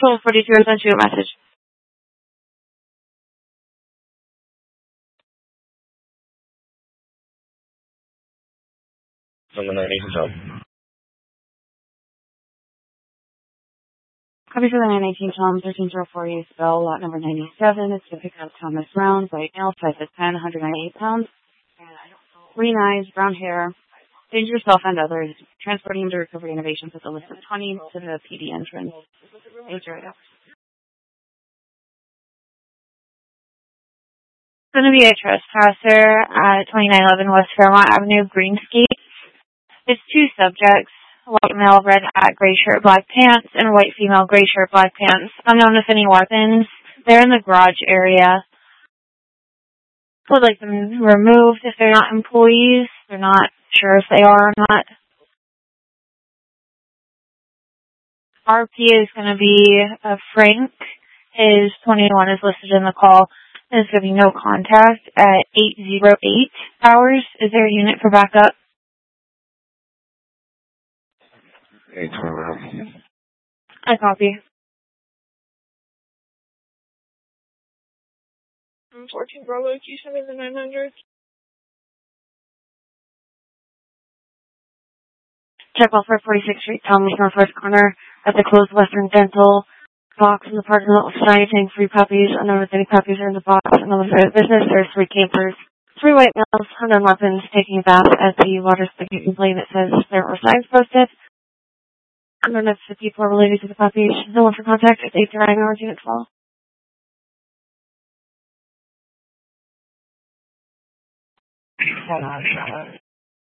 Control 42 sent you a message. Someone that needs help. Copy for the 918 Tom, 1304 East Bell, lot number 97. It's to pick up Thomas Brown, white male, 5'10", 198 pounds. Green eyes, brown hair. Danger yourself and others. Transporting him to Recovery Innovations with a list of 20 to the PD entrance. It's right up. It's going to be a trespasser at 2911 West Fairmont Avenue, Greenscape. It's two subjects. White male, red hat, gray shirt, black pants, and white female, gray shirt, black pants. Unknown with any weapons. They're in the garage area. Would like them removed if they're not employees. They're not sure if they are or not. RP is going to be Frank. His 21 is listed in the call. There's going to be no contact at 808 hours. Is there a unit for backup? 812. I copy. 14 Bravo, Q7 to 900. Check off for 46th Street, Thomas Northwest corner at the closed Western Dental box in the parking lot with sign saying free puppies. Unknown if any puppies are in the box. Unknown if business. There's 3 campers, 3 white males, unknown weapons, taking a bath at the water spigot complaint that says there are signs posted. Unknown if the people are related to the puppies. No one for contact. It's 809 hours, unit 12.